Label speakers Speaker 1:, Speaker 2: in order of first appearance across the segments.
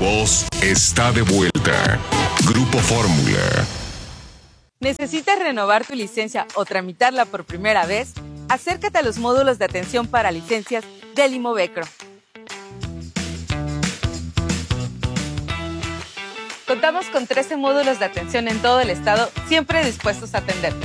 Speaker 1: voz está de vuelta. Grupo Fórmula.
Speaker 2: ¿Necesitas renovar tu licencia o tramitarla por primera vez? Acércate a los módulos de atención para licencias del Imovecro. Contamos con 13 módulos de atención en todo el estado, siempre dispuestos a atenderte.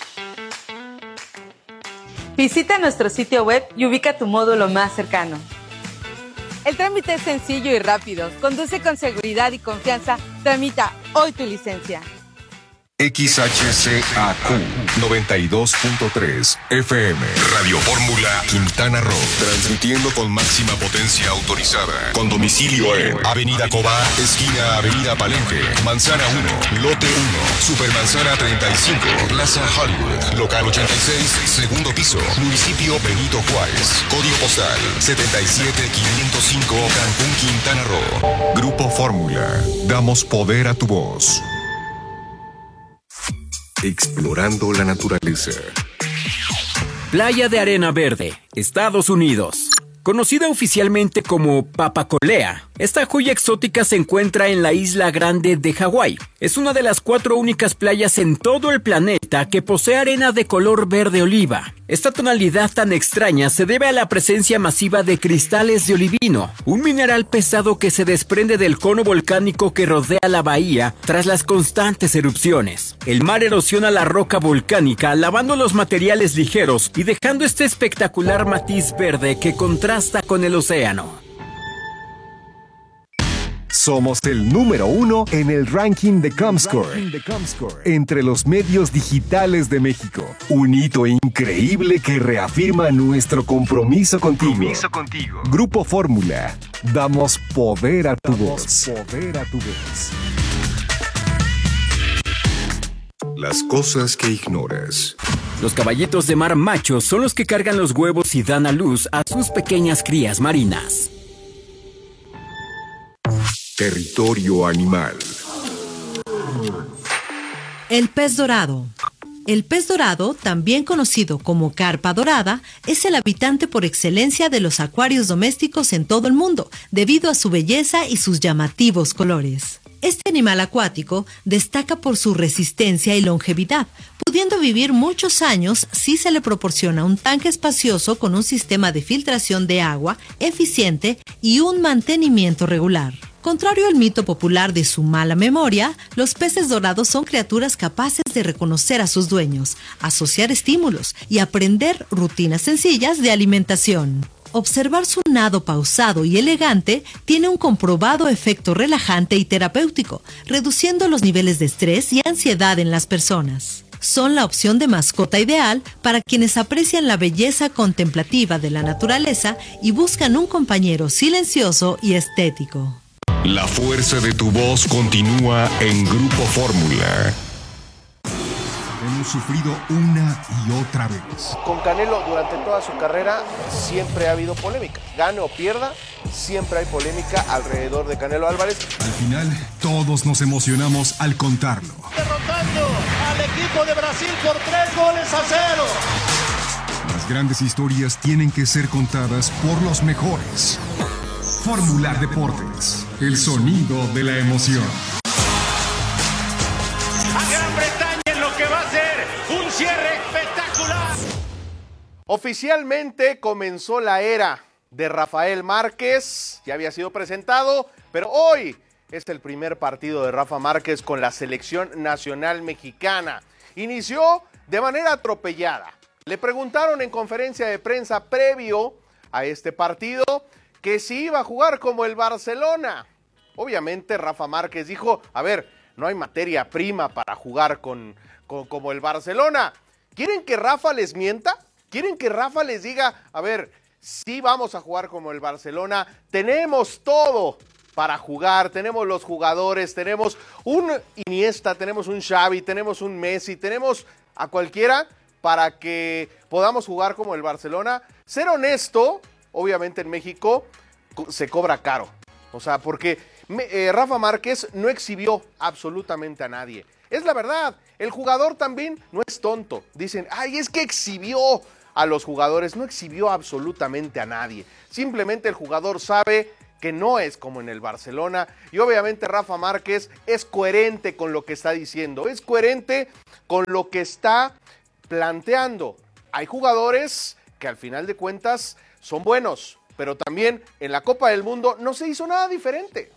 Speaker 2: Visita nuestro sitio web y ubica tu módulo más cercano. El trámite es sencillo y rápido. Conduce con seguridad y confianza. Tramita hoy tu licencia.
Speaker 1: XHCAQ 92.3 FM Radio Fórmula Quintana Roo, transmitiendo con máxima potencia autorizada, con domicilio en Avenida Cobá, esquina Avenida Palenque, Manzana 1, Lote 1, Supermanzana 35, Plaza Hollywood, local 86, segundo piso, municipio Benito Juárez, código postal 77505, Cancún, Quintana Roo. Grupo Fórmula, damos poder a tu voz. Explorando la naturaleza.
Speaker 3: Playa de Arena Verde, Estados Unidos. Conocida oficialmente como Papacolea, esta joya exótica se encuentra en la Isla Grande de Hawái. Es una de las 4 únicas playas en todo el planeta que posee arena de color verde oliva. Esta tonalidad tan extraña se debe a la presencia masiva de cristales de olivino, un mineral pesado que se desprende del cono volcánico que rodea la bahía tras las constantes erupciones. El mar erosiona la roca volcánica, lavando los materiales ligeros y dejando este espectacular matiz verde que contrasta con el océano.
Speaker 4: Somos el número 1 en el ranking de Comscore entre los medios digitales de México. Un hito increíble que reafirma nuestro compromiso contigo. Grupo Fórmula. Damos poder a tu voz.
Speaker 1: Las cosas que ignoras.
Speaker 3: Los caballitos de mar machos son los que cargan los huevos y dan a luz a sus pequeñas crías marinas.
Speaker 1: Territorio animal.
Speaker 5: El pez dorado. El pez dorado, también conocido como carpa dorada, es el habitante por excelencia de los acuarios domésticos en todo el mundo, debido a su belleza y sus llamativos colores. Este animal acuático destaca por su resistencia y longevidad, pudiendo vivir muchos años si se le proporciona un tanque espacioso con un sistema de filtración de agua eficiente y un mantenimiento regular. Contrario al mito popular de su mala memoria, los peces dorados son criaturas capaces de reconocer a sus dueños, asociar estímulos y aprender rutinas sencillas de alimentación. Observar su nado pausado y elegante tiene un comprobado efecto relajante y terapéutico, reduciendo los niveles de estrés y ansiedad en las personas. Son la opción de mascota ideal para quienes aprecian la belleza contemplativa de la naturaleza y buscan un compañero silencioso y estético.
Speaker 1: La fuerza de tu voz continúa en Grupo Fórmula.
Speaker 6: Hemos sufrido una y otra vez.
Speaker 7: Con Canelo durante toda su carrera siempre ha habido polémica. Gane o pierda, siempre hay polémica alrededor de Canelo Álvarez.
Speaker 6: Al final, todos nos emocionamos al contarlo.
Speaker 8: Derrotando al equipo de Brasil por 3-0.
Speaker 6: Las grandes historias tienen que ser contadas por los mejores. Fórmula Deportes, el sonido de la emoción.
Speaker 8: A Gran Bretaña en lo que va a ser un cierre espectacular.
Speaker 7: Oficialmente comenzó la era de Rafael Márquez. Ya había sido presentado, pero hoy es el primer partido de Rafa Márquez con la selección nacional mexicana. Inició de manera atropellada. Le preguntaron en conferencia de prensa previo a este partido que si iba a jugar como el Barcelona. Obviamente Rafa Márquez dijo, a ver, no hay materia prima para jugar como el Barcelona. ¿Quieren que Rafa les mienta? ¿Quieren que Rafa les diga, a ver, sí vamos a jugar como el Barcelona? Tenemos todo para jugar, tenemos los jugadores, tenemos un Iniesta, tenemos un Xavi, tenemos un Messi, tenemos a cualquiera para que podamos jugar como el Barcelona. Ser honesto, obviamente en México se cobra caro. O sea, porque Rafa Márquez no exhibió absolutamente a nadie. Es la verdad, el jugador también no es tonto. Dicen, ay, es que exhibió a los jugadores. No exhibió absolutamente a nadie. Simplemente el jugador sabe que no es como en el Barcelona, y obviamente Rafa Márquez es coherente con lo que está diciendo, es coherente con lo que está planteando. Hay jugadores que al final de cuentas son buenos, pero también en la Copa del Mundo no se hizo nada diferente,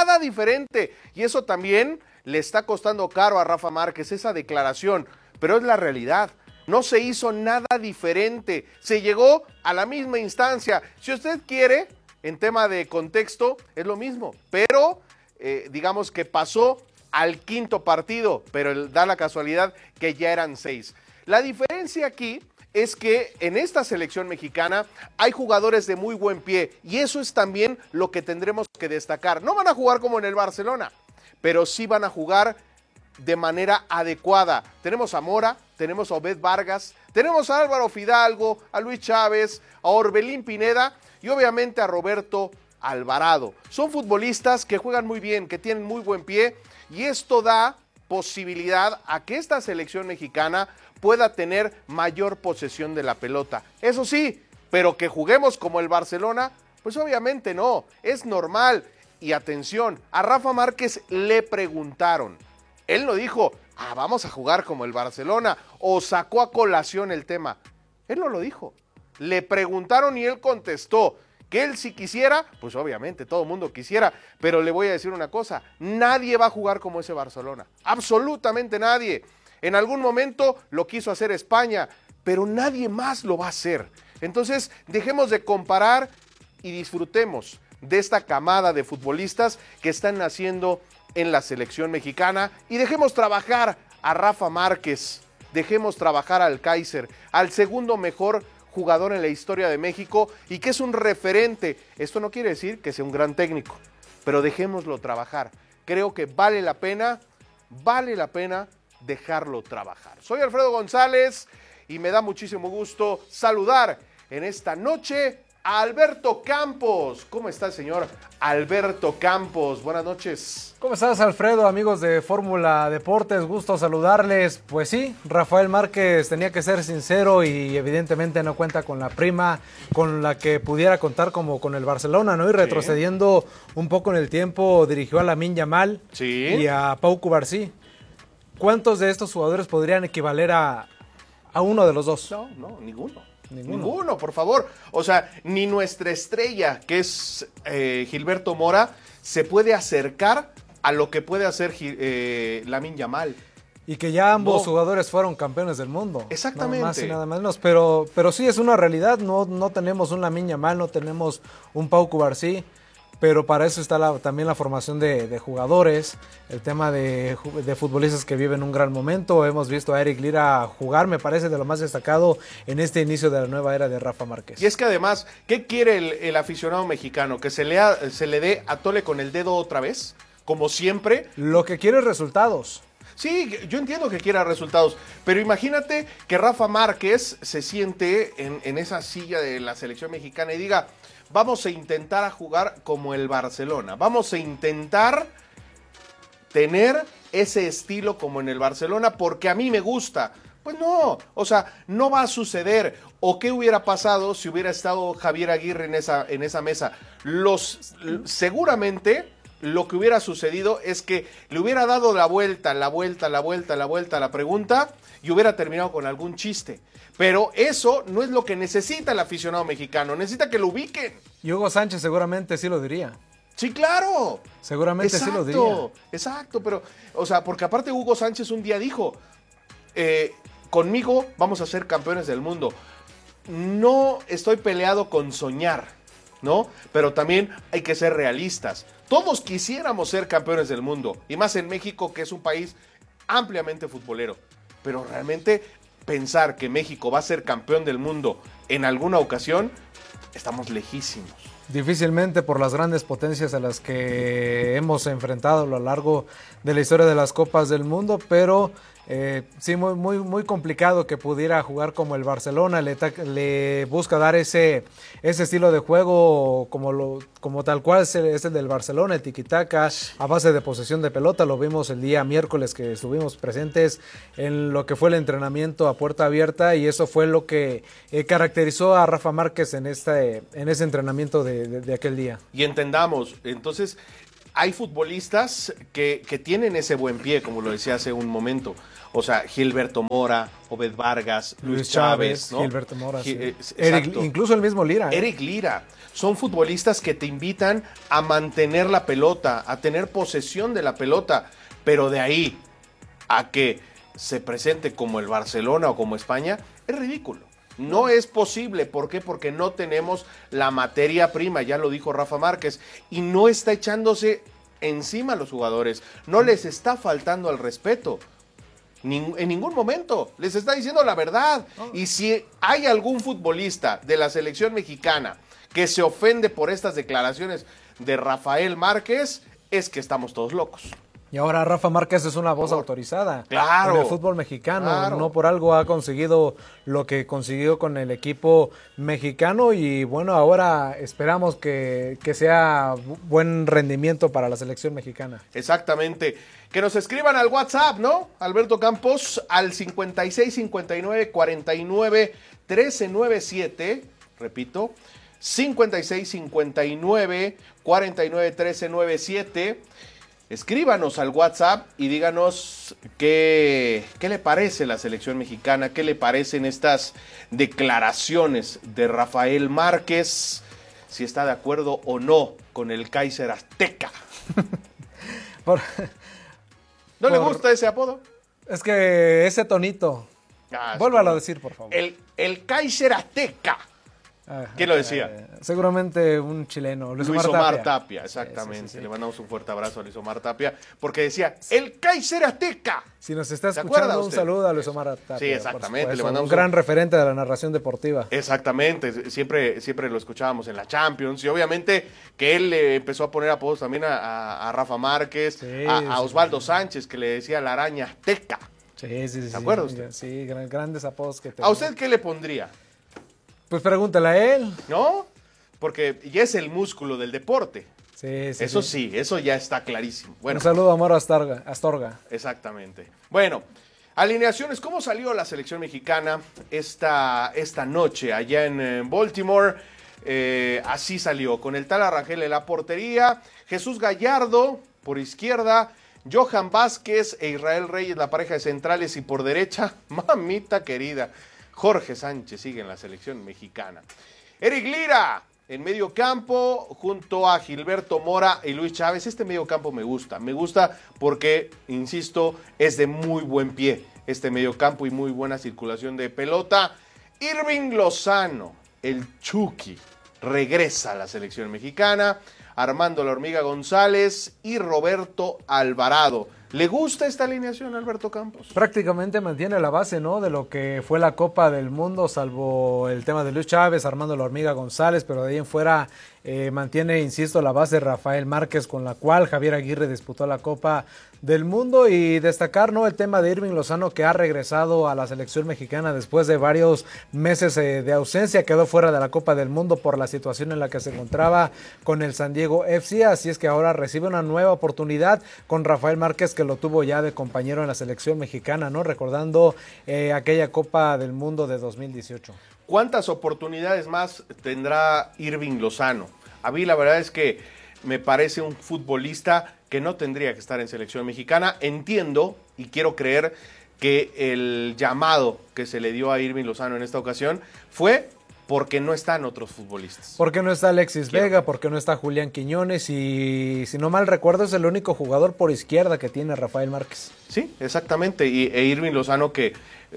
Speaker 7: y eso también le está costando caro a Rafa Márquez, esa declaración, pero es la realidad. No se hizo nada diferente, se llegó a la misma instancia. Si usted quiere, en tema de contexto, es lo mismo, pero digamos que pasó al quinto partido, pero da la casualidad que ya eran 6. La diferencia aquí es que en esta selección mexicana hay jugadores de muy buen pie, y eso es también lo que tendremos que destacar. No van a jugar como en el Barcelona, pero sí van a jugar de manera adecuada. Tenemos a Mora, tenemos a Obed Vargas, tenemos a Álvaro Fidalgo, a Luis Chávez, a Orbelín Pineda y obviamente a Roberto Alvarado. Son futbolistas que juegan muy bien, que tienen muy buen pie, y esto da posibilidad a que esta selección mexicana pueda tener mayor posesión de la pelota. Eso sí, pero que juguemos como el Barcelona, pues obviamente no, es normal. Y atención, a Rafa Márquez le preguntaron. Él no dijo, vamos a jugar como el Barcelona, o sacó a colación el tema. Él no lo dijo. Le preguntaron y él contestó que él si quisiera, pues obviamente todo el mundo quisiera, pero le voy a decir una cosa, nadie va a jugar como ese Barcelona, absolutamente nadie. En algún momento lo quiso hacer España, pero nadie más lo va a hacer. Entonces, dejemos de comparar y disfrutemos de esta camada de futbolistas que están naciendo en la selección mexicana, y dejemos trabajar a Rafa Márquez, dejemos trabajar al Kaiser, al segundo mejor jugador en la historia de México y que es un referente. Esto no quiere decir que sea un gran técnico, pero dejémoslo trabajar. Creo que vale la pena dejarlo trabajar. Soy Alfredo González y me da muchísimo gusto saludar en esta noche a Alberto Campos. ¿Cómo está el señor Alberto Campos? Buenas noches.
Speaker 9: ¿Cómo estás, Alfredo? Amigos de Fórmula Deportes, gusto saludarles. Pues sí, Rafael Márquez tenía que ser sincero y evidentemente no cuenta con la prima con la que pudiera contar como con el Barcelona, ¿no? Y retrocediendo un poco en el tiempo, dirigió a Lamine Yamal y a Pau Cubarsí. ¿Cuántos de estos jugadores podrían equivaler a uno de los dos?
Speaker 7: No, ninguno, por favor. O sea, ni nuestra estrella, que es Gilberto Mora, se puede acercar a lo que puede hacer Lamine Yamal.
Speaker 9: Y que ya ambos jugadores fueron campeones del mundo.
Speaker 7: Exactamente.
Speaker 9: Nada más y nada menos. Pero sí es una realidad. No tenemos un Lamine Yamal, no tenemos un Pau Cubarsí. Pero para eso está también la formación de jugadores, el tema de futbolistas que viven un gran momento. Hemos visto a Eric Lira jugar, me parece de lo más destacado en este inicio de la nueva era de Rafa Márquez.
Speaker 7: Y es que además, ¿qué quiere el aficionado mexicano? ¿Que se le dé a tole con el dedo otra vez? Como siempre.
Speaker 9: Lo que quiere es resultados.
Speaker 7: Sí, yo entiendo que quiera resultados, pero imagínate que Rafa Márquez se siente en esa silla de la selección mexicana y diga: vamos a intentar a jugar como el Barcelona, vamos a intentar tener ese estilo como en el Barcelona porque a mí me gusta. Pues no, o sea, no va a suceder. ¿O qué hubiera pasado si hubiera estado Javier Aguirre en esa mesa? Seguramente lo que hubiera sucedido es que le hubiera dado la vuelta a la pregunta y hubiera terminado con algún chiste. Pero eso no es lo que necesita el aficionado mexicano, necesita que lo ubiquen.
Speaker 9: Y Hugo Sánchez seguramente sí lo diría.
Speaker 7: Sí, claro.
Speaker 9: Seguramente sí lo diría.
Speaker 7: Exacto, pero, o sea, porque aparte Hugo Sánchez un día dijo, conmigo vamos a ser campeones del mundo. No estoy peleado con soñar, ¿no? Pero también hay que ser realistas. Todos quisiéramos ser campeones del mundo, y más en México, que es un país ampliamente futbolero. Pero realmente pensar que México va a ser campeón del mundo en alguna ocasión, estamos lejísimos.
Speaker 9: Difícilmente, por las grandes potencias a las que hemos enfrentado a lo largo de la historia de las Copas del Mundo, pero sí, muy complicado que pudiera jugar como el Barcelona. Le busca dar ese estilo de juego como tal cual es el del Barcelona, el tiki-taka a base de posesión de pelota. Lo vimos el día miércoles que estuvimos presentes en lo que fue el entrenamiento a puerta abierta, y eso fue lo que caracterizó a Rafa Márquez en ese entrenamiento de aquel día.
Speaker 7: Y entendamos, entonces, hay futbolistas que tienen ese buen pie, como lo decía hace un momento. O sea, Gilberto Mora, Obed Vargas, Luis Chávez, ¿no?
Speaker 9: Gilberto Mora, sí.
Speaker 7: Exacto.
Speaker 9: Incluso el mismo Lira.
Speaker 7: Eric Lira. Son futbolistas que te invitan a mantener la pelota, a tener posesión de la pelota, pero de ahí a que se presente como el Barcelona o como España, es ridículo. No es posible. ¿Por qué? Porque no tenemos la materia prima, ya lo dijo Rafa Márquez, y no está echándose encima a los jugadores, no les está faltando al respeto. En ningún momento les está diciendo la verdad. Y si hay algún futbolista de la selección mexicana que se ofende por estas declaraciones de Rafael Márquez, es que estamos todos locos.
Speaker 9: Y ahora Rafa Márquez es una voz autorizada en el fútbol mexicano.
Speaker 7: Claro.
Speaker 9: No por algo ha conseguido lo que consiguió con el equipo mexicano. Y bueno, ahora esperamos que sea buen rendimiento para la selección mexicana.
Speaker 7: Exactamente. Que nos escriban al WhatsApp, ¿no? Alberto Campos, al 56 59 49 13 97. Repito, 56 59 49 13 97. Escríbanos al WhatsApp y díganos qué le parece la selección mexicana, qué le parecen estas declaraciones de Rafael Márquez, si está de acuerdo o no con el Kaiser Azteca. ¿No le gusta ese apodo?
Speaker 9: Es que ese tonito. Vuélvalo a decir, por favor.
Speaker 7: El Kaiser Azteca. ¿Quién lo decía?
Speaker 9: Seguramente un chileno,
Speaker 7: Luis Omar Tapia, exactamente. Sí. Le mandamos un fuerte abrazo a Luis Omar Tapia, porque decía, el Kaiser Azteca.
Speaker 9: Si nos está escuchando, un saludo a Luis Omar Tapia.
Speaker 7: Sí, exactamente. Le mandamos
Speaker 9: un gran referente de la narración deportiva.
Speaker 7: Exactamente, siempre lo escuchábamos en la Champions, y obviamente que él le empezó a poner apodos también a Rafa Márquez, a Osvaldo Sánchez, que le decía la araña azteca.
Speaker 9: Sí.
Speaker 7: ¿Se acuerda usted?
Speaker 9: Sí, grandes apodos que tenía.
Speaker 7: ¿A usted qué le pondría?
Speaker 9: Pues pregúntale a él.
Speaker 7: ¿No? Porque ya es el músculo del deporte.
Speaker 9: Sí.
Speaker 7: Eso ya está clarísimo. Bueno,
Speaker 9: un saludo a Mauro Astorga.
Speaker 7: Exactamente. Bueno, alineaciones. ¿Cómo salió la selección mexicana esta noche allá en Baltimore? Así salió, con el Tala Rangel en la portería, Jesús Gallardo por izquierda, Johan Vázquez e Israel Reyes, la pareja de centrales, y por derecha, mamita querida, Jorge Sánchez sigue en la selección mexicana. Eric Lira en medio campo junto a Gilberto Mora y Luis Chávez. Este medio campo me gusta porque, insisto, es de muy buen pie este medio campo y muy buena circulación de pelota. Irving Lozano, el Chucky, regresa a la selección mexicana. Armando La Hormiga González y Roberto Alvarado. ¿Le gusta esta alineación, Alberto Campos?
Speaker 9: Prácticamente mantiene la base, ¿no?, de lo que fue la Copa del Mundo, salvo el tema de Luis Chávez, Armando La Hormiga González, pero de ahí en fuera mantiene, insisto, la base de Rafael Márquez, con la cual Javier Aguirre disputó la Copa del Mundo. Y destacar, ¿no?, el tema de Irving Lozano, que ha regresado a la selección mexicana después de varios meses de ausencia. Quedó fuera de la Copa del Mundo por la situación en la que se encontraba con el San Diego FC, así es que ahora recibe una nueva oportunidad con Rafael Márquez, que lo tuvo ya de compañero en la selección mexicana, ¿no?, recordando aquella Copa del Mundo de 2018.
Speaker 7: ¿Cuántas oportunidades más tendrá Irving Lozano? A mí la verdad es que me parece un futbolista que no tendría que estar en selección mexicana. Entiendo y quiero creer que el llamado que se le dio a Irving Lozano en esta ocasión fue porque no están otros futbolistas.
Speaker 9: Porque no está Alexis Vega, porque no está Julián Quiñones, y si no mal recuerdo es el único jugador por izquierda que tiene Rafael Márquez.
Speaker 7: Sí, exactamente, e Irving Lozano, que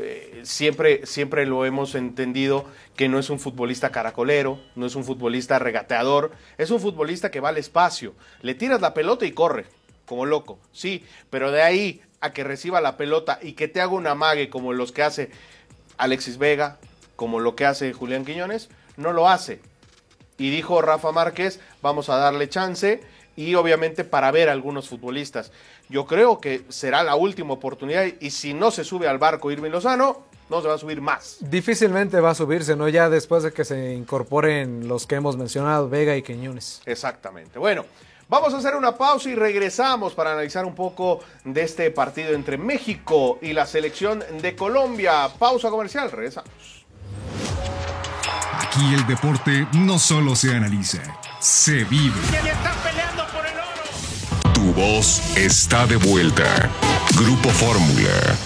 Speaker 7: siempre lo hemos entendido, que no es un futbolista caracolero, no es un futbolista regateador, es un futbolista que va al espacio, le tiras la pelota y corre, como loco, sí, pero de ahí a que reciba la pelota y que te haga un amague como los que hace Alexis Vega, como lo que hace Julián Quiñones, no lo hace. Y dijo Rafa Márquez, vamos a darle chance, y obviamente para ver a algunos futbolistas. Yo creo que será la última oportunidad, y si no se sube al barco Irving Lozano, no se va a subir más.
Speaker 9: Difícilmente va a subirse, ¿no?, ya después de que se incorporen los que hemos mencionado, Vega y Quiñones.
Speaker 7: Exactamente. Bueno, vamos a hacer una pausa y regresamos para analizar un poco de este partido entre México y la selección de Colombia. Pausa comercial, regresamos.
Speaker 6: Aquí el deporte no solo se analiza, se vive.
Speaker 8: Y están peleando por el oro.
Speaker 1: Tu voz está de vuelta. Grupo Fórmula.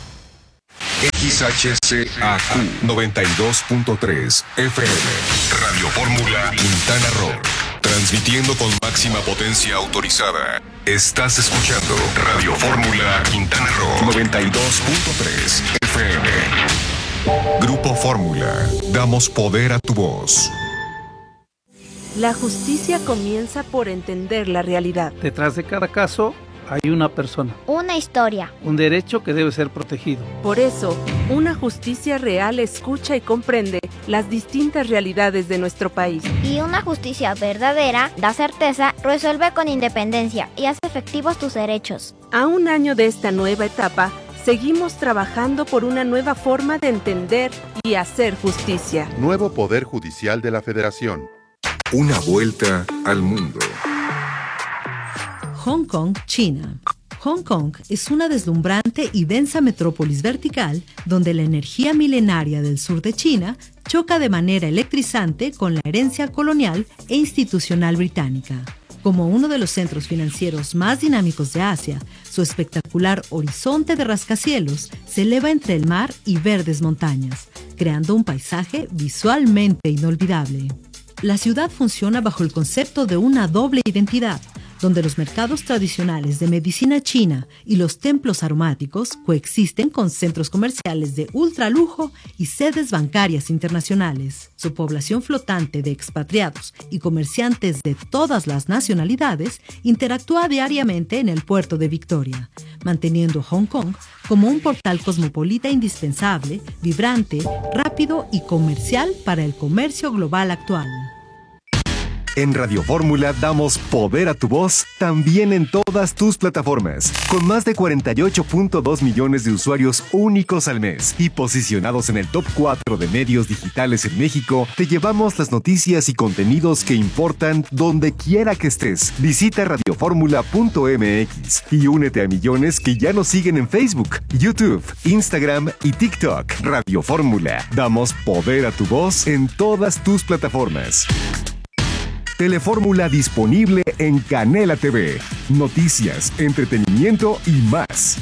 Speaker 1: XHCAQ 92.3 FM. Radio Fórmula Quintana Roo. Transmitiendo con máxima potencia autorizada. Estás escuchando Radio Fórmula Quintana Roo 92.3 FM. Grupo Fórmula. Damos poder a tu voz.
Speaker 10: La justicia comienza por entender la realidad.
Speaker 11: Detrás de cada caso hay una persona.
Speaker 12: Una historia.
Speaker 11: Un derecho que debe ser protegido.
Speaker 10: Por eso, una justicia real escucha y comprende las distintas realidades de nuestro país.
Speaker 12: Y una justicia verdadera da certeza, resuelve con independencia y hace efectivos tus derechos.
Speaker 10: A un año de esta nueva etapa, seguimos trabajando por una nueva forma de entender y hacer justicia.
Speaker 13: Nuevo Poder Judicial de la Federación.
Speaker 1: Una vuelta al mundo.
Speaker 5: Hong Kong, China. Hong Kong es una deslumbrante y densa metrópolis vertical donde la energía milenaria del sur de China choca de manera electrizante con la herencia colonial e institucional británica. Como uno de los centros financieros más dinámicos de Asia, su espectacular horizonte de rascacielos se eleva entre el mar y verdes montañas, creando un paisaje visualmente inolvidable. La ciudad funciona bajo el concepto de una doble identidad, donde los mercados tradicionales de medicina china y los templos aromáticos coexisten con centros comerciales de ultralujo y sedes bancarias internacionales. Su población flotante de expatriados y comerciantes de todas las nacionalidades interactúa diariamente en el puerto de Victoria, manteniendo Hong Kong como un portal cosmopolita indispensable, vibrante, rápido y comercial para el comercio global actual.
Speaker 4: En Radio Fórmula damos poder a tu voz también en todas tus plataformas. Con más de 48.2 millones de usuarios únicos al mes y posicionados en el top 4 de medios digitales en México, te llevamos las noticias y contenidos que importan donde quiera que estés. Visita radioformula.mx y únete a millones que ya nos siguen en Facebook, YouTube, Instagram y TikTok. Radio Fórmula. Damos poder a tu voz en todas tus plataformas. Telefórmula disponible en Canela TV. Noticias, entretenimiento y más.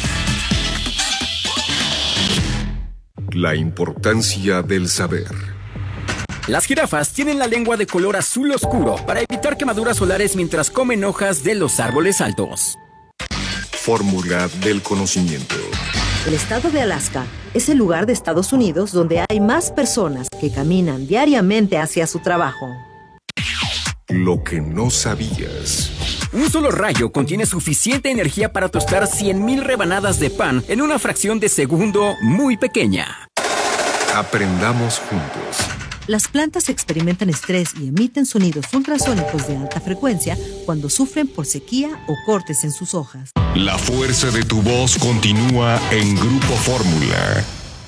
Speaker 1: La importancia del saber.
Speaker 3: Las jirafas tienen la lengua de color azul oscuro para evitar quemaduras solares mientras comen hojas de los árboles altos.
Speaker 1: Fórmula del conocimiento.
Speaker 14: El estado de Alaska es el lugar de Estados Unidos donde hay más personas que caminan diariamente hacia su trabajo.
Speaker 1: Lo que no sabías.
Speaker 3: Un solo rayo contiene suficiente energía para tostar 100,000 rebanadas de pan en una fracción de segundo muy pequeña.
Speaker 1: Aprendamos juntos.
Speaker 5: Las plantas experimentan estrés y emiten sonidos ultrasónicos de alta frecuencia cuando sufren por sequía o cortes en sus hojas.
Speaker 1: La fuerza de tu voz continúa en Grupo Fórmula.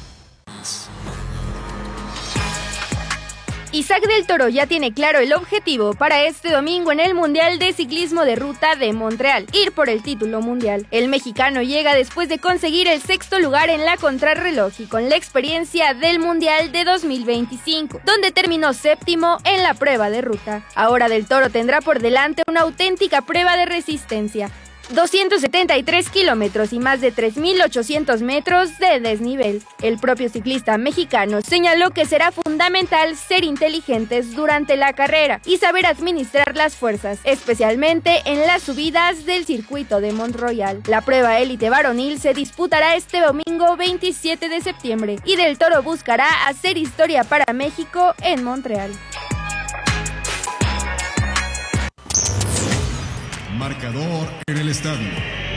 Speaker 15: Isaac del Toro ya tiene claro el objetivo para este domingo en el Mundial de Ciclismo de Ruta de Montreal, ir por el título mundial. El mexicano llega después de conseguir el 6º lugar en la contrarreloj y con la experiencia del Mundial de 2025, donde terminó 7º en la prueba de ruta. Ahora del Toro tendrá por delante una auténtica prueba de resistencia. 273 kilómetros y más de 3.800 metros de desnivel. El propio ciclista mexicano señaló que será fundamental ser inteligentes durante la carrera y saber administrar las fuerzas, especialmente en las subidas del circuito de Mont-Royal. La prueba élite varonil se disputará este domingo 27 de septiembre y del Toro buscará hacer historia para México en Montreal.
Speaker 6: Marcador en el estadio.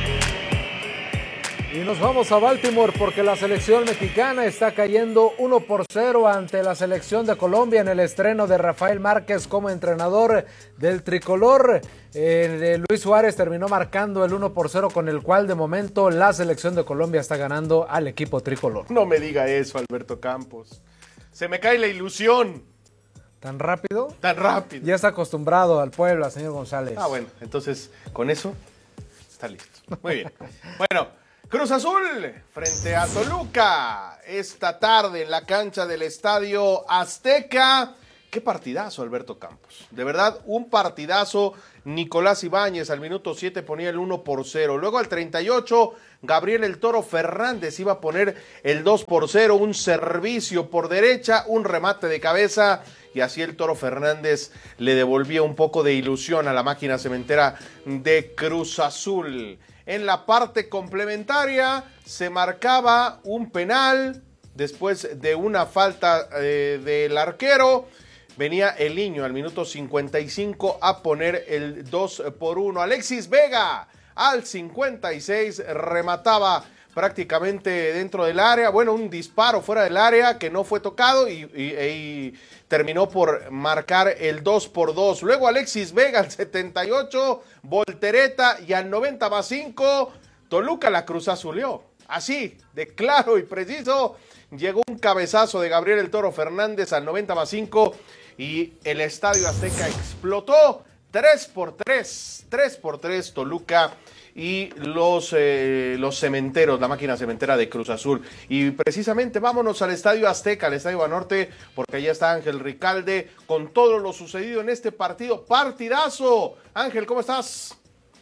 Speaker 9: Y nos vamos a Baltimore porque la selección mexicana está cayendo 1-0 ante la selección de Colombia en el estreno de Rafael Márquez como entrenador del tricolor. Luis Suárez terminó marcando el 1-0 con el cual de momento la selección de Colombia está ganando al equipo tricolor.
Speaker 7: No me diga eso, Alberto Campos. Se me cae la ilusión.
Speaker 9: ¿Tan rápido?
Speaker 7: Tan rápido.
Speaker 9: Ya está acostumbrado al Puebla, señor González.
Speaker 7: Bueno, entonces con eso está listo. Muy bien. Bueno, Cruz Azul frente a Toluca esta tarde en la cancha del Estadio Azteca. Qué partidazo, Alberto Campos. De verdad, un partidazo. Nicolás Ibáñez al minuto 7 ponía el 1-0. Luego al 38, Gabriel El Toro Fernández iba a poner el 2-0. Un servicio por derecha, un remate de cabeza. Y así el Toro Fernández le devolvía un poco de ilusión a la máquina cementera de Cruz Azul. En la parte complementaria se marcaba un penal después de una falta del arquero. Venía el Niño al minuto 55 a poner el 2-1. Alexis Vega al 56 remataba prácticamente dentro del área. Bueno, un disparo fuera del área que no fue tocado y terminó por marcar el 2-2. Luego Alexis Vega al 78, voltereta, y al 90+5 Toluca la Cruz Azuleó. Así, de claro y preciso, llegó un cabezazo de Gabriel El Toro Fernández al 90+5 y el Estadio Azteca explotó. 3-3 Toluca y los cementeros, la máquina cementera de Cruz Azul. Y precisamente vámonos al Estadio Azteca, al Estadio Banorte, porque allá está Ángel Ricalde con todo lo sucedido en este partido. Partidazo. Ángel, ¿cómo estás?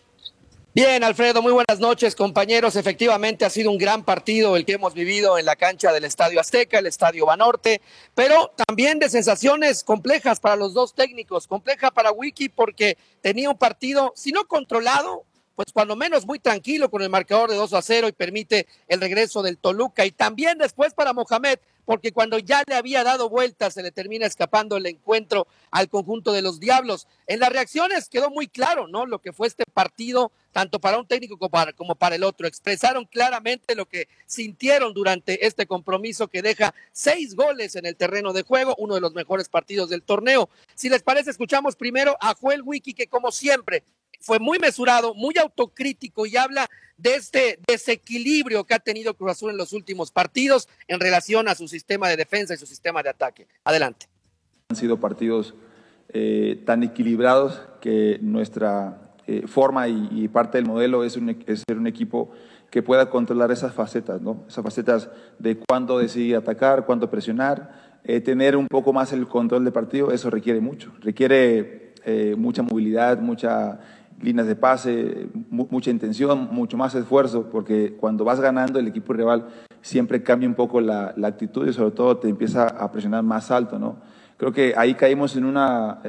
Speaker 16: Bien, Alfredo, muy buenas noches, compañeros. Efectivamente ha sido un gran partido el que hemos vivido en la cancha del Estadio Azteca, el Estadio Banorte, pero también de sensaciones complejas para los dos técnicos. Compleja para Wiki porque tenía un partido, si no controlado, pues cuando menos muy tranquilo con el marcador de 2-0 y permite el regreso del Toluca. Y también después para Mohamed, porque cuando ya le había dado vueltas se le termina escapando el encuentro al conjunto de los Diablos. En las reacciones quedó muy claro, ¿no?, lo que fue este partido, tanto para un técnico como para el otro. Expresaron claramente lo que sintieron durante este compromiso que deja 6 goles en el terreno de juego, uno de los mejores partidos del torneo. Si les parece, escuchamos primero a Joel Wiki, que como siempre fue muy mesurado, muy autocrítico y habla de este desequilibrio que ha tenido Cruz Azul en los últimos partidos en relación a su sistema de defensa y su sistema de ataque. Adelante.
Speaker 17: Han sido partidos tan equilibrados que nuestra forma y parte del modelo es ser un equipo que pueda controlar esas facetas, ¿no? Esas facetas de cuándo decidir atacar, cuándo presionar, tener un poco más el control del partido. Eso requiere mucho, requiere mucha movilidad, muchas líneas de pase, mucha intención, mucho más esfuerzo, porque cuando vas ganando el equipo rival siempre cambia un poco la actitud y sobre todo te empieza a presionar más alto, ¿no? Creo que ahí caímos en una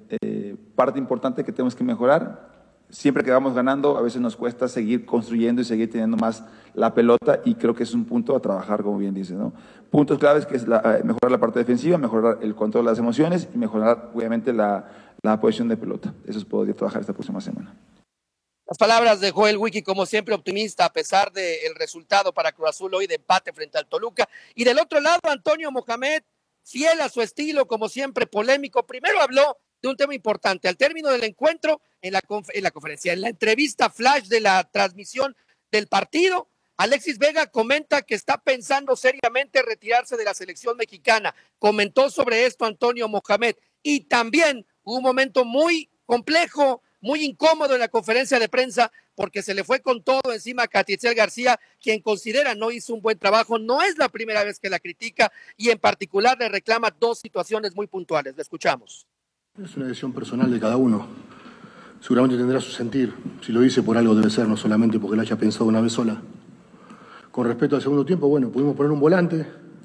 Speaker 17: parte importante que tenemos que mejorar. Siempre que vamos ganando, a veces nos cuesta seguir construyendo y seguir teniendo más la pelota, y creo que es un punto a trabajar, como bien dice, ¿no? Puntos claves que es mejorar la parte defensiva, mejorar el control de las emociones y mejorar, obviamente, la posición de pelota. Eso se podría trabajar esta próxima semana.
Speaker 16: Las palabras de Joel Wiki, como siempre optimista, a pesar del resultado para Cruz Azul hoy de empate frente al Toluca. Y del otro lado, Antonio Mohamed, fiel a su estilo, como siempre, polémico. Primero habló de un tema importante. Al término del encuentro, en la conferencia, en la entrevista flash de la transmisión del partido, Alexis Vega comenta que está pensando seriamente retirarse de la selección mexicana. Comentó sobre esto Antonio Mohamed. Y también hubo un momento muy complejo, muy incómodo en la conferencia de prensa, porque se le fue con todo encima a Catitzel García, quien considera no hizo un buen trabajo. No es la primera vez que la critica y en particular le reclama 2 situaciones muy puntuales. La escuchamos.
Speaker 18: Es una decisión personal de cada uno. Seguramente tendrá su sentir. Si lo dice por algo debe ser, no solamente porque lo haya pensado una vez sola. Con respecto al segundo tiempo, bueno, pudimos poner un volante,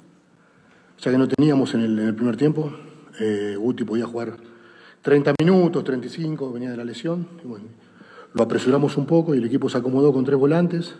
Speaker 18: ya que no teníamos en el primer tiempo. Guti podía jugar 30 minutos, 35, venía de la lesión. Y bueno, lo apresuramos un poco y el equipo se acomodó con 3 volantes.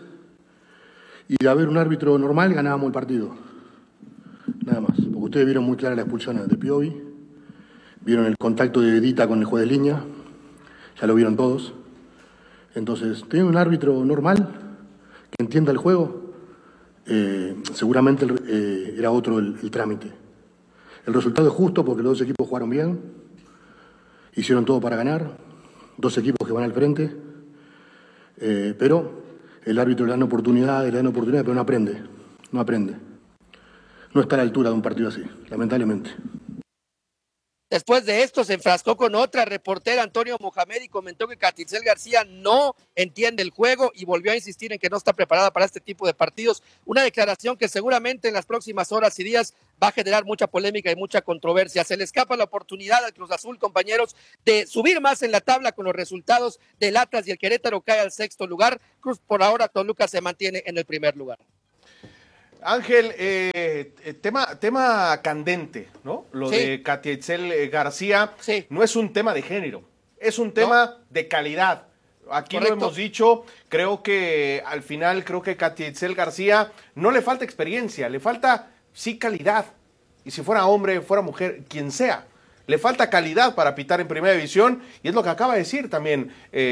Speaker 18: Y de haber un árbitro normal ganábamos el partido. Nada más. Porque ustedes vieron muy clara la expulsión de Piovi. Vieron el contacto de Dita con el juez de línea, ya lo vieron todos. Entonces, teniendo un árbitro normal, que entienda el juego, seguramente era otro el trámite. El resultado es justo porque los 2 equipos jugaron bien, hicieron todo para ganar, 2 equipos que van al frente, pero el árbitro le dan oportunidades, pero no aprende. No está a la altura de un partido así, lamentablemente.
Speaker 16: Después de esto se enfrascó con otra reportera, Antonio Mohamed, y comentó que Catitzel García no entiende el juego y volvió a insistir en que no está preparada para este tipo de partidos. Una declaración que seguramente en las próximas horas y días va a generar mucha polémica y mucha controversia. Se le escapa la oportunidad al Cruz Azul, compañeros, de subir más en la tabla con los resultados del Atlas, y el Querétaro cae al 6º lugar. Cruz, por ahora, Toluca se mantiene en el primer lugar.
Speaker 7: Ángel, tema candente, ¿no? Lo
Speaker 16: Sí.
Speaker 7: de Catitzel García
Speaker 16: Sí.
Speaker 7: no es un tema de género, es un tema de calidad. Aquí
Speaker 16: Correcto.
Speaker 7: lo hemos dicho, creo que al final, creo que Catitzel García no le falta experiencia, le falta, sí, calidad. Y si fuera hombre, fuera mujer, quien sea, le falta calidad para pitar en primera división, y es lo que acaba de decir también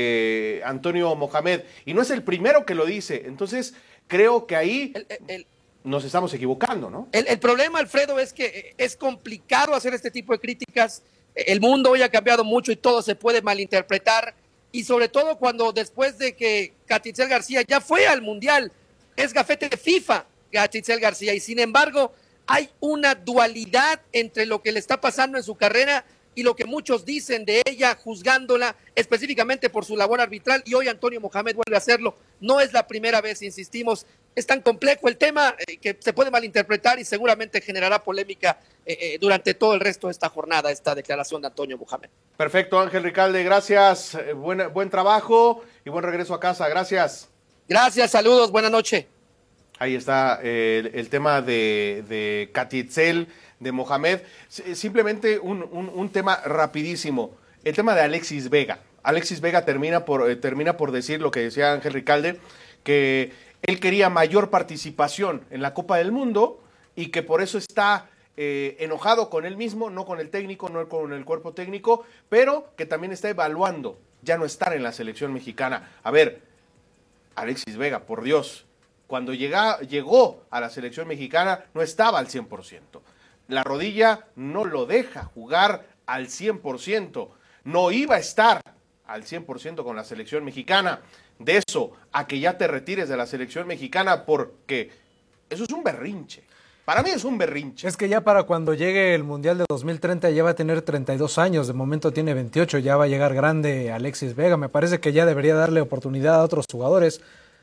Speaker 7: Antonio Mohamed. Y no es el primero que lo dice, entonces creo que ahí nos estamos equivocando, ¿no?
Speaker 16: El problema, Alfredo, es que es complicado hacer este tipo de críticas. El mundo hoy ha cambiado mucho y todo se puede malinterpretar. Y sobre todo cuando después de que Catitzel García ya fue al Mundial, es gafete de FIFA, Catitzel García. Y sin embargo, hay una dualidad entre lo que le está pasando en su carrera y lo que muchos dicen de ella, juzgándola específicamente por su labor arbitral. Y hoy Antonio Mohamed vuelve a hacerlo. No es la primera vez, insistimos. Es tan complejo el tema que se puede malinterpretar y seguramente generará polémica durante todo el resto de esta jornada, esta declaración de Antonio Mohamed.
Speaker 7: Perfecto, Ángel Ricalde, gracias, buen trabajo y buen regreso a casa, gracias.
Speaker 16: Gracias, saludos, buena noche.
Speaker 7: Ahí está el tema de Catitzel, de Mohamed. Simplemente un tema rapidísimo, el tema de Alexis Vega. Alexis Vega termina por decir lo que decía Ángel Ricalde, que él quería mayor participación en la Copa del Mundo y que por eso está enojado con él mismo, no con el técnico, no con el cuerpo técnico, pero que también está evaluando ya no estar en la selección mexicana. A ver, Alexis Vega, por Dios, cuando llegó a la selección mexicana no estaba al 100%. La rodilla no lo deja jugar al 100%. No iba a estar al 100% con la selección mexicana. De eso a que ya te retires de la selección mexicana, porque eso es un berrinche. Para mí es un berrinche.
Speaker 9: Es que ya para cuando llegue el Mundial de 2030 ya va a tener 32 años, de momento tiene 28, ya va a llegar grande Alexis Vega. Me parece que ya debería darle oportunidad a otros jugadores.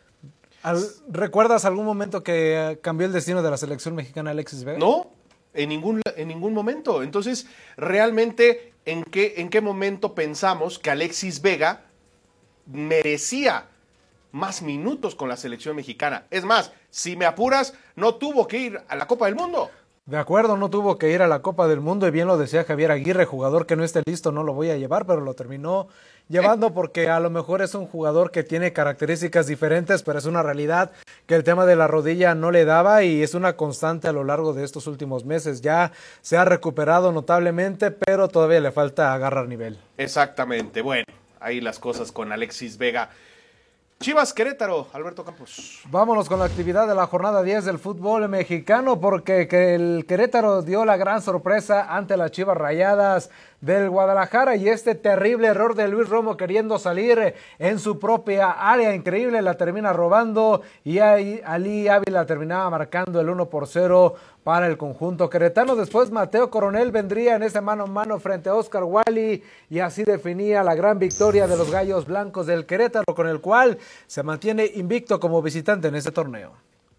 Speaker 9: ¿Recuerdas algún momento que cambió el destino de la selección mexicana Alexis Vega?
Speaker 7: No, en ningún momento. Entonces, realmente, ¿en qué momento pensamos que Alexis Vega merecía más minutos con la selección mexicana? Es más, si me apuras, no tuvo que ir a la Copa del Mundo.
Speaker 9: De acuerdo, no tuvo que ir a la Copa del Mundo, y bien lo decía Javier Aguirre, jugador que no esté listo no lo voy a llevar, pero lo terminó llevando porque a lo mejor es un jugador que tiene características diferentes, pero es una realidad que el tema de la rodilla no le daba y es una constante a lo largo de estos últimos meses. Ya se ha recuperado notablemente, pero todavía le falta agarrar nivel.
Speaker 7: Exactamente, bueno, ahí las cosas con Alexis Vega. Chivas Querétaro, Alberto Campos.
Speaker 9: Vámonos con la actividad de la jornada 10 del fútbol mexicano, porque el Querétaro dio la gran sorpresa ante las Chivas Rayadas del Guadalajara, y este terrible error de Luis Romo queriendo salir en su propia área, increíble, la termina robando, y ahí Ali Ávila terminaba marcando el 1-0 para el conjunto queretano. Después Mateo Coronel vendría en ese mano a mano frente a Oscar Wally, y así definía la gran victoria de los Gallos Blancos del Querétaro, con el cual se mantiene invicto como visitante en este torneo.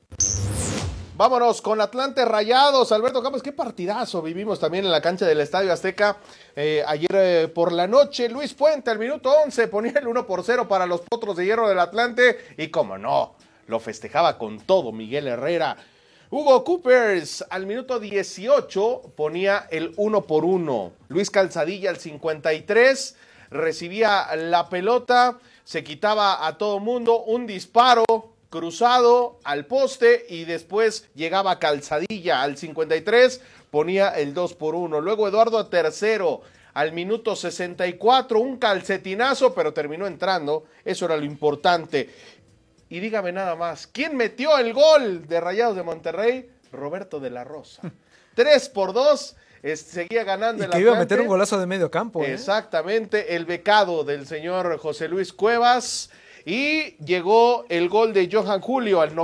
Speaker 7: Vámonos con Atlante Rayados, Alberto Campos. Qué partidazo vivimos también en la cancha del Estadio Azteca ayer por la noche. Luis Puente al minuto 11 ponía el 1-0 para los Potros de Hierro del Atlante, y como no, lo festejaba con todo Miguel Herrera. Hugo Coopers al minuto 18 ponía el 1-1. Luis Calzadilla al 53 recibía la pelota, se quitaba a todo mundo, un disparo cruzado al poste, y después llegaba Calzadilla al 53, ponía el 2-1. Luego Eduardo Tercero al minuto 64, un calcetinazo, pero terminó entrando, eso era lo importante. Y dígame nada más, ¿quién metió el gol de Rayados de Monterrey? Roberto de la Rosa. 3-2, seguía ganando
Speaker 9: y
Speaker 7: el
Speaker 9: que
Speaker 7: Atlante.
Speaker 9: iba a meter un golazo de medio campo.
Speaker 7: Exactamente, el becado del señor José Luis Cuevas. Y llegó el gol de Johan Julio al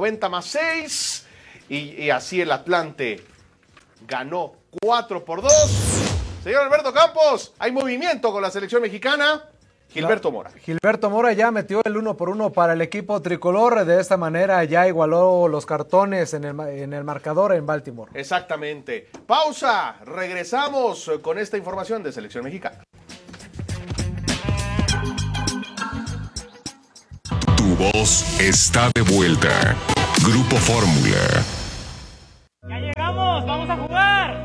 Speaker 7: 90+6. Y así el Atlante ganó 4-2 Señor Alberto Campos, hay movimiento con la selección mexicana. Gilberto Mora.
Speaker 9: Gilberto Mora ya metió el 1-1 para el equipo tricolor. De esta manera ya igualó los cartones en el marcador en Baltimore.
Speaker 7: Exactamente. Pausa. Regresamos con esta información de selección mexicana.
Speaker 1: Tu voz está de vuelta. Grupo Fórmula.
Speaker 19: ¡Ya llegamos! ¡Vamos a jugar!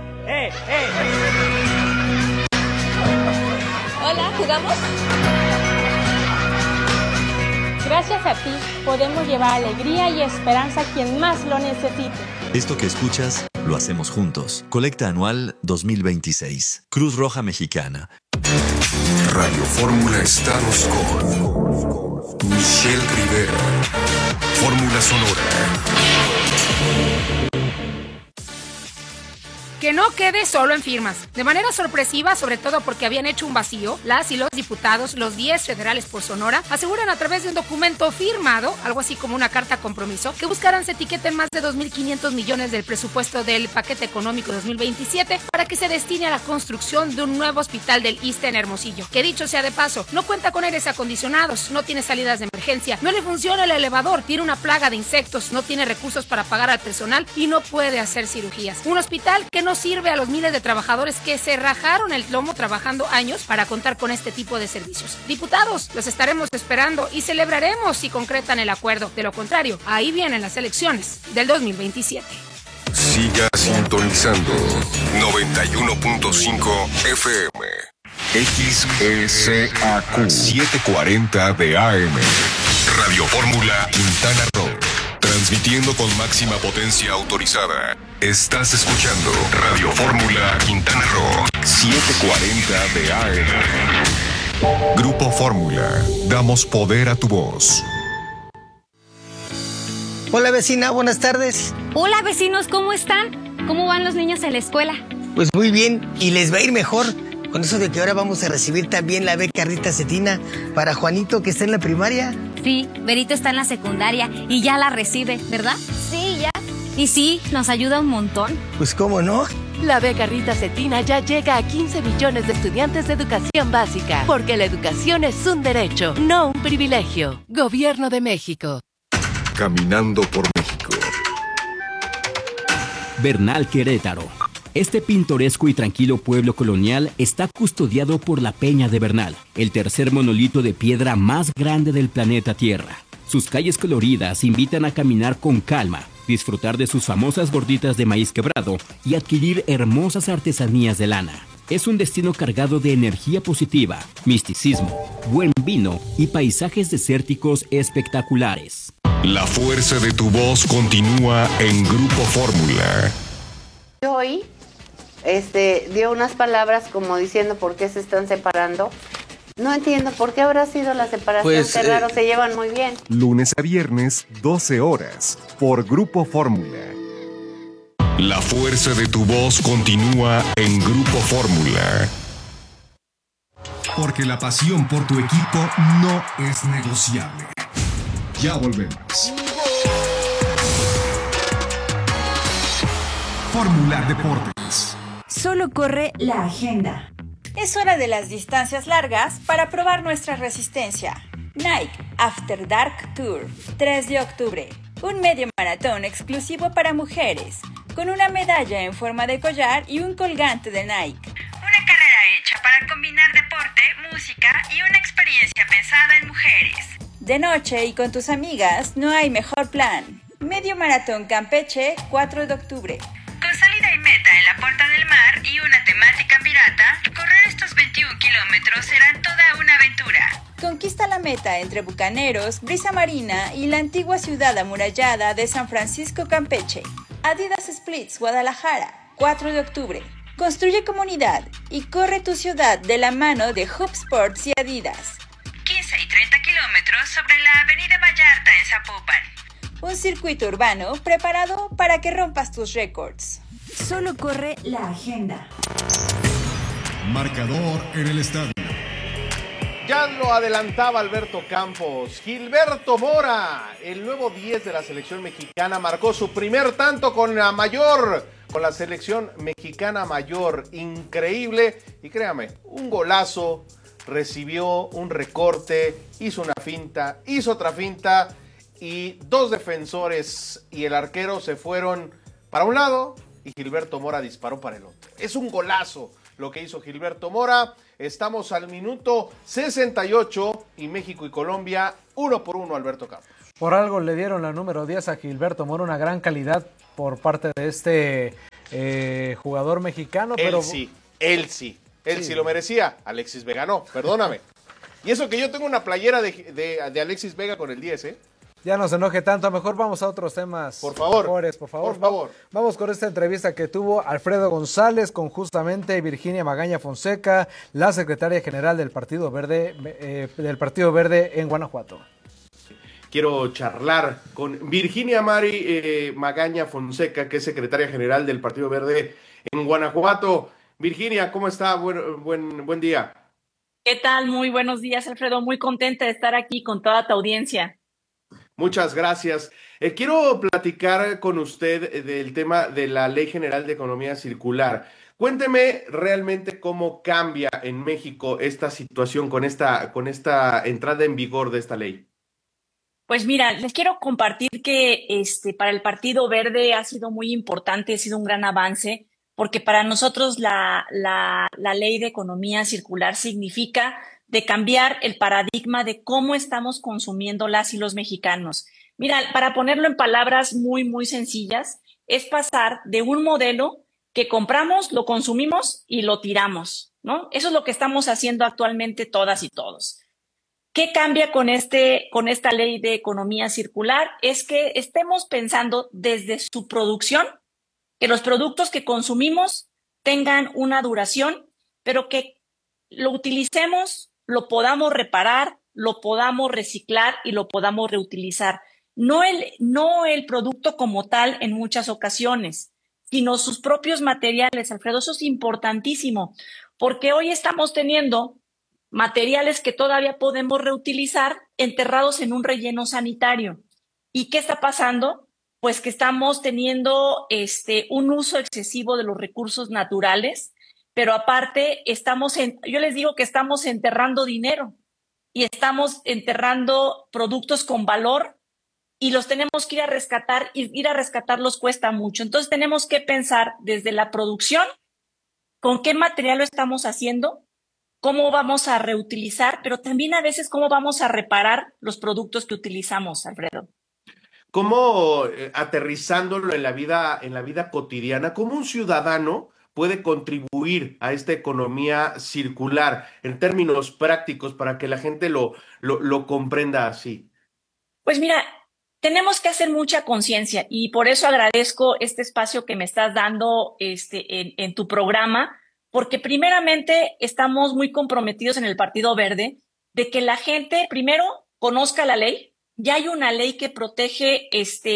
Speaker 20: Hola, ¿jugamos? Gracias a ti podemos llevar alegría y esperanza a quien más lo necesite.
Speaker 21: Esto que escuchas lo hacemos juntos. Colecta Anual 2026. Cruz Roja Mexicana.
Speaker 1: Radio Fórmula Estados con Michelle Rivera. Fórmula Sonora.
Speaker 22: Que no quede solo en firmas. De manera sorpresiva, sobre todo porque habían hecho un vacío, las y los diputados, los 10 federales por Sonora, aseguran a través de un documento firmado, algo así como una carta compromiso, que buscarán se etiqueten más de 2.500 millones del presupuesto del paquete económico 2027 para que se destine a la construcción de un nuevo hospital del ISSSTE en Hermosillo, que dicho sea de paso, no cuenta con aires acondicionados, no tiene salidas de emergencia, no le funciona el elevador, tiene una plaga de insectos, no tiene recursos para pagar al personal y no puede hacer cirugías. Un hospital que no sirve a los miles de trabajadores que se rajaron el lomo trabajando años para contar con este tipo de servicios. Diputados, los estaremos esperando y celebraremos si concretan el acuerdo. De lo contrario, ahí vienen las elecciones del 2027.
Speaker 1: Siga sintonizando 91.5 FM. XECAQ 740 de AM. Radio Fórmula Quintana Roo. Transmitiendo con máxima potencia autorizada. Estás escuchando Radio Fórmula Quintana Roo 740 de AM. Grupo Fórmula. Damos poder a tu voz.
Speaker 23: Hola vecina, buenas tardes.
Speaker 24: Hola vecinos, ¿cómo están? ¿Cómo van los niños en la escuela?
Speaker 23: Pues muy bien, y les va a ir mejor. Con eso de que ahora vamos a recibir también la beca Rita Cetina para Juanito, que está en la primaria.
Speaker 24: Sí, Berito está en la secundaria y ya la recibe, ¿verdad?
Speaker 12: Sí, ya.
Speaker 24: Y sí, nos ayuda un montón.
Speaker 23: Pues cómo no.
Speaker 25: La beca Rita Cetina ya llega a 15 millones de estudiantes de educación básica, porque la educación es un derecho, no un privilegio. Gobierno de México.
Speaker 1: Caminando por México.
Speaker 3: Bernal, Querétaro. Este pintoresco y tranquilo pueblo colonial está custodiado por la Peña de Bernal, el tercer monolito de piedra más grande del planeta Tierra. Sus calles coloridas invitan a caminar con calma, disfrutar de sus famosas gorditas de maíz quebrado y adquirir hermosas artesanías de lana. Es un destino cargado de energía positiva, misticismo, buen vino y paisajes desérticos espectaculares.
Speaker 1: La fuerza de tu voz continúa en Grupo Fórmula.
Speaker 26: Hoy dio unas palabras como diciendo por qué se están separando. No entiendo por qué habrá sido la separación.
Speaker 4: Pues,
Speaker 26: qué raro, se llevan muy bien.
Speaker 4: Lunes a viernes, 12 horas, por Grupo Fórmula.
Speaker 1: La fuerza de tu voz continúa en Grupo Fórmula.
Speaker 6: Porque la pasión por tu equipo no es negociable. Ya volvemos. Fórmula Deportes.
Speaker 27: Solo corre la agenda. Es hora de las distancias largas para probar nuestra resistencia. Nike After Dark Tour, 3 de octubre. Un medio maratón exclusivo para mujeres, con una medalla en forma de collar y un colgante de Nike. Una carrera hecha para combinar deporte, música y una experiencia pensada en mujeres. De noche y con tus amigas, no hay mejor plan. Medio maratón Campeche, 4 de octubre. Con salida y meta en la Puerta del Mar y una temática pirata, correr estos 21 kilómetros será toda una aventura. Conquista la meta entre Bucaneros, Brisa Marina y la antigua ciudad amurallada de San Francisco Campeche. Adidas Splits Guadalajara, 4 de octubre. Construye comunidad y corre tu ciudad de la mano de Hub Sports y Adidas. 15 y 30 kilómetros sobre la Avenida Vallarta en Zapopan. Un circuito urbano preparado para que rompas tus récords. Solo corre la agenda.
Speaker 6: Marcador en el estadio.
Speaker 7: Ya lo adelantaba Alberto Campos. Gilberto Mora, el nuevo 10 de la selección mexicana, marcó su primer tanto con la mayor con la selección mexicana mayor. Increíble. Y créame, un golazo, recibió un recorte, hizo una finta, hizo otra finta y dos defensores y el arquero se fueron para un lado y Gilberto Mora disparó para el otro. Es un golazo lo que hizo Gilberto Mora. Estamos al minuto 68 y México y Colombia 1-1, Alberto Campos.
Speaker 9: Por algo le dieron la número 10 a Gilberto Mora, una gran calidad por parte de este jugador mexicano.
Speaker 7: Él sí lo merecía. Alexis Vega no, perdóname. Y eso que yo tengo una playera de Alexis Vega con el 10, ¿eh?
Speaker 9: Ya no se enoje tanto, mejor vamos a otros temas.
Speaker 7: Por favor.
Speaker 9: Mejores, por favor. Vamos con esta entrevista que tuvo Alfredo González con justamente Virginia Magaña Fonseca, la secretaria general del Partido Verde en Guanajuato.
Speaker 7: Quiero charlar con Virginia Magaña Fonseca, que es secretaria general del Partido Verde en Guanajuato. Virginia, ¿cómo está? Buen día.
Speaker 2: ¿Qué tal? Muy buenos días, Alfredo. Muy contenta de estar aquí con toda tu audiencia.
Speaker 7: Muchas gracias. Quiero platicar con usted del tema de la Ley General de Economía Circular. Cuénteme realmente cómo cambia en México esta situación con esta entrada en vigor de esta ley.
Speaker 2: Pues mira, les quiero compartir que para el Partido Verde ha sido muy importante, ha sido un gran avance, porque para nosotros la Ley de Economía Circular significa de cambiar el paradigma de cómo estamos consumiendo las y los mexicanos. Mira, para ponerlo en palabras muy, muy sencillas, es pasar de un modelo que compramos, lo consumimos y lo tiramos, ¿no? Eso es lo que estamos haciendo actualmente todas y todos. ¿Qué cambia con esta Ley de Economía Circular? Es que estemos pensando desde su producción, que los productos que consumimos tengan una duración, pero que lo utilicemos, lo podamos reparar, lo podamos reciclar y lo podamos reutilizar. No el producto como tal en muchas ocasiones, sino sus propios materiales, Alfredo. Eso es importantísimo, porque hoy estamos teniendo materiales que todavía podemos reutilizar enterrados en un relleno sanitario. ¿Y qué está pasando? Pues que estamos teniendo un uso excesivo de los recursos naturales, pero aparte yo les digo que estamos enterrando dinero y estamos enterrando productos con valor y los tenemos que ir a rescatar, y ir a rescatarlos cuesta mucho. Entonces tenemos que pensar desde la producción, con qué material lo estamos haciendo, cómo vamos a reutilizar, pero también a veces cómo vamos a reparar los productos que utilizamos, Alfredo.
Speaker 7: ¿Cómo, aterrizándolo en la vida cotidiana, cómo un ciudadano puede contribuir a esta economía circular en términos prácticos para que la gente lo comprenda así?
Speaker 2: Pues mira, tenemos que hacer mucha conciencia y por eso agradezco este espacio que me estás dando en tu programa, porque primeramente estamos muy comprometidos en el Partido Verde de que la gente primero conozca la ley. Ya hay una ley que protege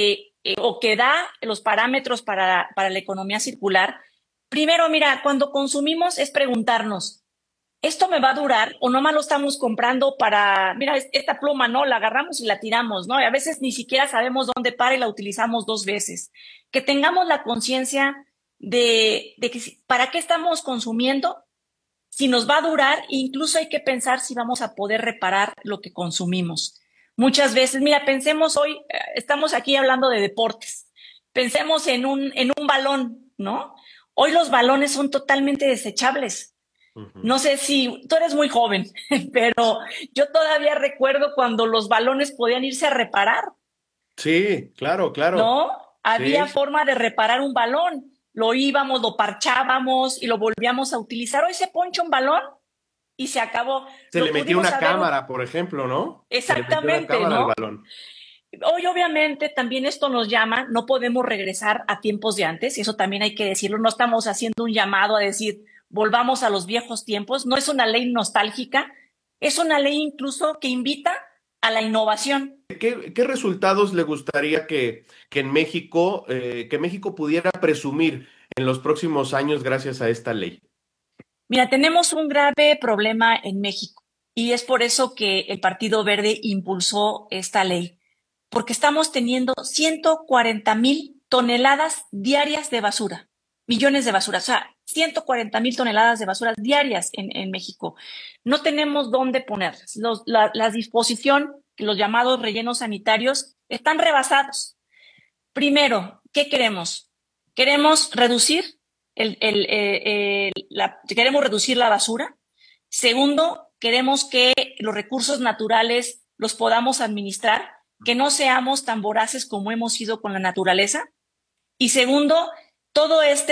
Speaker 2: o que da los parámetros para la economía circular. Primero, mira, cuando consumimos es preguntarnos, ¿esto me va a durar o nomás lo estamos comprando mira, esta pluma, ¿no? La agarramos y la tiramos, ¿no? Y a veces ni siquiera sabemos dónde para y la utilizamos 2 veces. Que tengamos la conciencia de que para qué estamos consumiendo, si nos va a durar, incluso hay que pensar si vamos a poder reparar lo que consumimos. Muchas veces, mira, pensemos hoy, estamos aquí hablando de deportes, pensemos en un balón, ¿no? Hoy los balones son totalmente desechables. No sé si tú eres muy joven, pero yo todavía recuerdo cuando los balones podían irse a reparar.
Speaker 7: Sí, claro.
Speaker 2: ¿No? Había forma de reparar un balón. Lo íbamos, lo parchábamos y lo volvíamos a utilizar. Hoy se poncha un balón y se acabó.
Speaker 7: Se le metió una cámara, por ejemplo, ¿no?
Speaker 2: Exactamente, ¿no? Al balón. Hoy obviamente también esto nos llama, no podemos regresar a tiempos de antes, y eso también hay que decirlo, no estamos haciendo un llamado a decir volvamos a los viejos tiempos, no es una ley nostálgica, es una ley incluso que invita a la innovación.
Speaker 7: ¿Qué resultados le gustaría que México pudiera presumir en los próximos años gracias a esta ley?
Speaker 2: Mira, tenemos un grave problema en México y es por eso que el Partido Verde impulsó esta ley, porque estamos teniendo 140,000 toneladas diarias de basura. millones de basuras, o sea, 140,000 toneladas de basuras diarias en México. No tenemos dónde ponerlas. La disposición, los llamados rellenos sanitarios, están rebasados. Primero, ¿qué queremos? Queremos reducir queremos reducir la basura. Segundo, queremos que los recursos naturales los podamos administrar, que no seamos tan voraces como hemos sido con la naturaleza. Y segundo, todo este